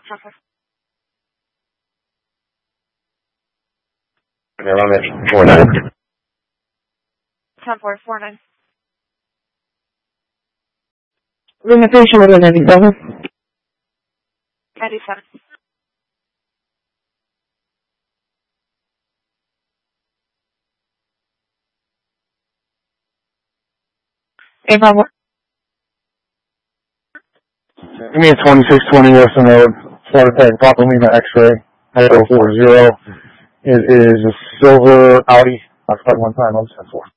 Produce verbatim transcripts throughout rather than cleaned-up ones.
I'm at four nine. ten four four nine. Limitation with ninety-seven. ninety-seven. Hey, Bravo. Give me a twenty-six twenty Wilson Road, Florida Tech, Papa Lima X-ray, zero four zero. It is a silver Audi. I've tried one time, I'm ten four.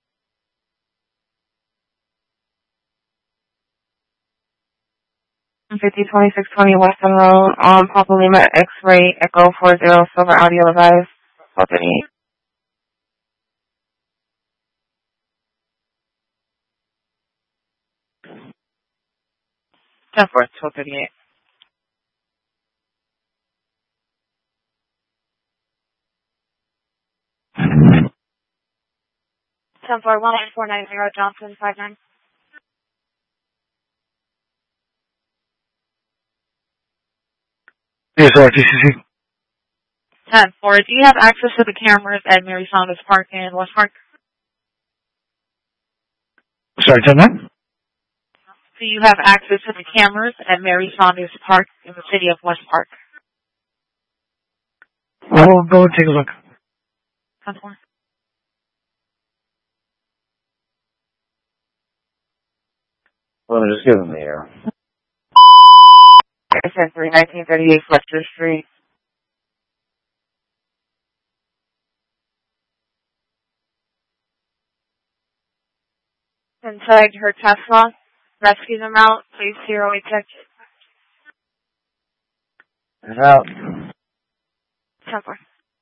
fifty twenty-six twenty Western Road, on Papa Lima X-ray, Echo four zero, silver Audi Levi's, twelve thirty-eight. ten four, twelve thirty-eight. ten four one nine four nine zero Johnson five nine. Yes, sir, T C C. ten four. Do you have access to the cameras at Mary Saunders Park in West Park? Sorry, ten nine? Do you have access to the cameras at Mary Saunders Park in the city of West Park? I'll go and take a look. ten four. Well, just give them the air. three nineteen thirty-eight Fletcher Street. Inside her Tesla. Rescue them out. Please zero eight six. It's out. ten four.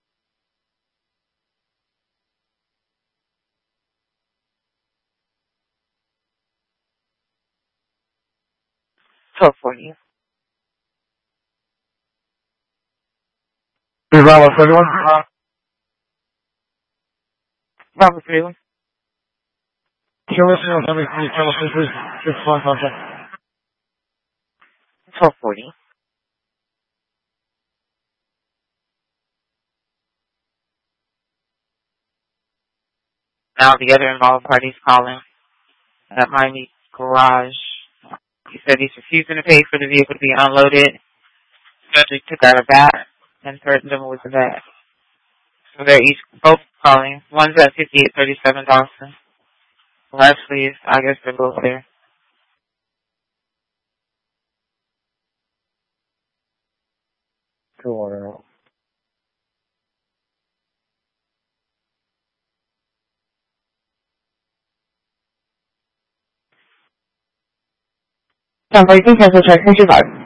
twelve forty. Bravo thirty-one? Bravo thirty-one. Can you listen to something from your telephone, please? Just one contact. twelve forty. Now the other involved parties calling at Miami Garage. He said he's refusing to pay for the vehicle to be unloaded. Subject took out a bat and threatened him with the bat. So they're each both calling. One's at fifty-eight thirty-seven Dawson. Last please, I guess they're both there. Cool. Ten forty-two, cancel check, thank you, bye.